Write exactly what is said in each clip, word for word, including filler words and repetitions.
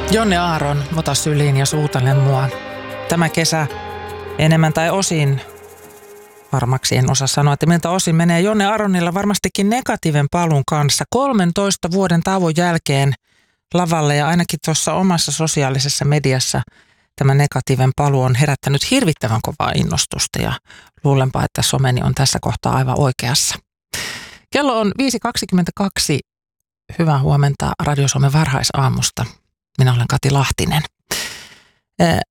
Jonne Aaron, ota syliin ja suutele mua. Tämä kesä enemmän tai osin, varmaksi en osaa sanoa, että miltä osin menee Jonne Aaronilla varmastikin negatiiven palun kanssa. kolmentoista vuoden tauon jälkeen lavalle ja ainakin tuossa omassa sosiaalisessa mediassa tämä negatiiven palu on herättänyt hirvittävän kovaa innostusta ja luulenpa, että someni on tässä kohtaa aivan oikeassa. Kello on viisi kaksikymmentäkaksi. Hyvää huomenta Radio Suomen varhaisaamusta. Minä olen Kati Lahtinen. Ää,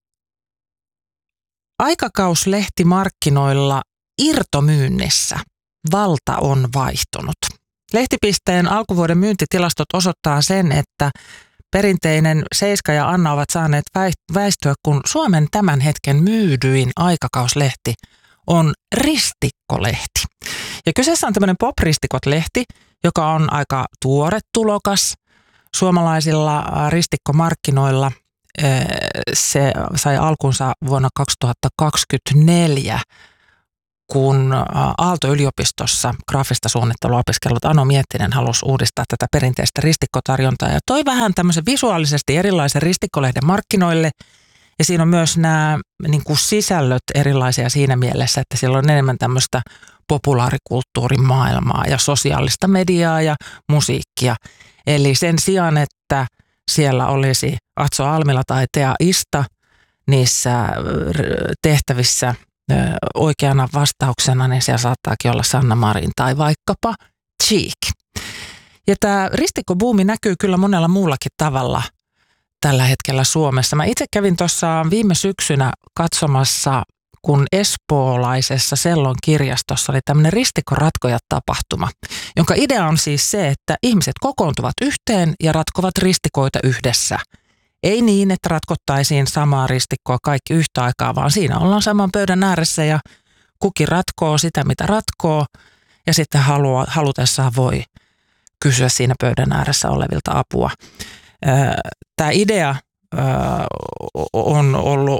aikakauslehti markkinoilla irtomyynnissä. Valta on vaihtunut. Lehtipisteen alkuvuoden myyntitilastot osoittaa sen, että perinteinen Seiska ja Anna ovat saaneet väistyä, kun Suomen tämän hetken myydyin aikakauslehti on Ristikkolehti. Ja kyseessä on tämmöinen Pop-Ristikot-lehti, joka on aika tuore tulokas suomalaisilla ristikkomarkkinoilla. Se sai alkunsa vuonna kaksituhattakaksikymmentäneljä, kun Aalto-yliopistossa graafista suunnittelua opiskellut Ano Miettinen halusi uudistaa tätä perinteistä ristikkotarjontaa ja toi vähän tämmöisen visuaalisesti erilaisen ristikkolehden markkinoille. Ja siinä on myös nämä niin kuin sisällöt erilaisia siinä mielessä, että siellä on enemmän tämmöistä populaarikulttuurin maailmaa ja sosiaalista mediaa ja musiikkia. Eli sen sijaan, että siellä olisi Atso Almila tai Tea Ista niissä tehtävissä oikeana vastauksena, niin siellä saattaakin olla Sanna Marin tai vaikkapa Cheek. Ja tämä ristikkobuumi näkyy kyllä monella muullakin tavalla tällä hetkellä Suomessa. Mä itse kävin tuossa viime syksynä katsomassa, kun espoolaisessa Sellon kirjastossa oli tämmöinen ristikkoratkojat-tapahtuma, jonka idea on siis se, että ihmiset kokoontuvat yhteen ja ratkovat ristikoita yhdessä. Ei niin, että ratkottaisiin samaa ristikkoa kaikki yhtä aikaa, vaan siinä ollaan saman pöydän ääressä ja kukin ratkoo sitä, mitä ratkoo, ja sitten halua, halutessaan voi kysyä siinä pöydän ääressä olevilta apua. Tämä idea on ollut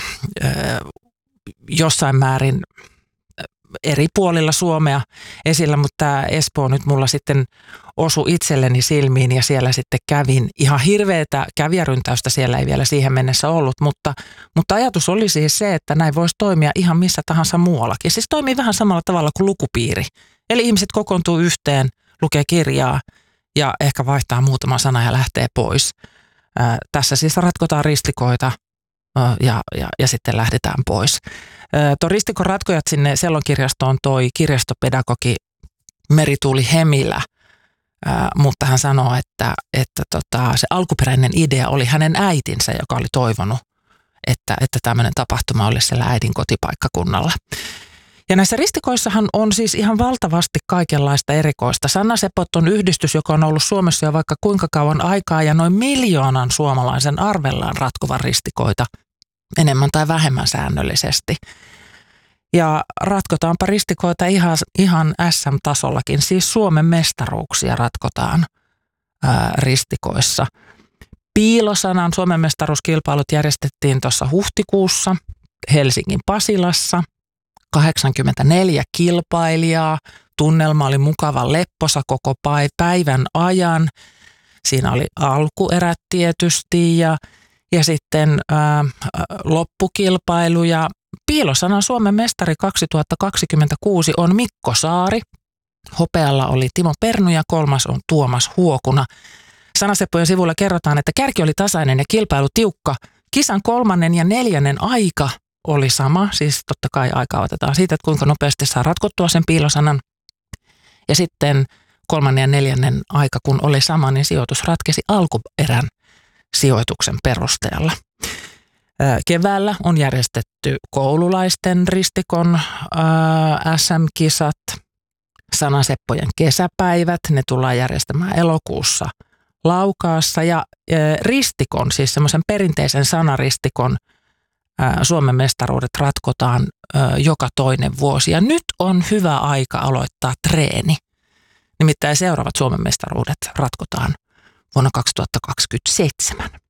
jossain määrin eri puolilla Suomea esillä, mutta tämä Espoo nyt mulla sitten osui itselleni silmiin ja siellä sitten kävin. Ihan hirveätä kävijäryntäystä siellä ei vielä siihen mennessä ollut, mutta, mutta ajatus oli siis se, että näin voisi toimia ihan missä tahansa muuallakin. Siis toimii vähän samalla tavalla kuin lukupiiri. Eli ihmiset kokoontuu yhteen, lukee kirjaa ja ehkä vaihtaa muutama sana ja lähtee pois. Ää, tässä siis ratkotaan ristikoita ja, ja, ja sitten lähdetään pois. Tuon ristikon ratkojat sinne Sellon kirjastoon toi kirjastopedagogi Merituuli Hemilä, ää, mutta hän sanoi, että, että tota, se alkuperäinen idea oli hänen äitinsä, joka oli toivonut, että, että tämmöinen tapahtuma olisi siellä äidin kotipaikkakunnalla. Ja näissä ristikoissahan on siis ihan valtavasti kaikenlaista erikoista. Sanna Sepot on yhdistys, joka on ollut Suomessa jo vaikka kuinka kauan aikaa ja noin miljoonan suomalaisen arvellaan ratkovan ristikoita enemmän tai vähemmän säännöllisesti. Ja ratkotaanpa ristikoita ihan, ihan äs äm-tasollakin, siis Suomen mestaruuksia ratkotaan ää, ristikoissa. Piilosanan Suomen mestaruuskilpailut järjestettiin tuossa huhtikuussa Helsingin Pasilassa. kahdeksankymmentäneljä kilpailijaa, tunnelma oli mukava lepposa koko päivän ajan. Siinä oli alkuerät tietysti ja, ja sitten ää, loppukilpailu ja Piilosanan Suomen mestari kaksituhattakaksikymmentäkuusi on Mikko Saari. Hopealla oli Timo Pernu ja kolmas on Tuomas Huokuna. Sanaseppojen sivuilla kerrotaan, että kärki oli tasainen ja kilpailu tiukka. Kisan kolmannen ja neljännen aika oli sama, siis totta kai aikaa otetaan siitä, että kuinka nopeasti saa ratkottua sen piilosanan. Ja sitten kolmannen ja neljännen aika, kun oli sama, niin sijoitus ratkesi alkuerän sijoituksen perusteella. Keväällä on järjestetty koululaisten ristikon äs äm-kisat, sanaseppojen kesäpäivät, ne tullaan järjestämään elokuussa Laukaassa ja ristikon, siis semmoisen perinteisen sanaristikon Suomen mestaruudet ratkotaan joka toinen vuosi ja nyt on hyvä aika aloittaa treeni. Nimittäin seuraavat Suomen mestaruudet ratkotaan vuonna kaksituhattakaksikymmentäseitsemän.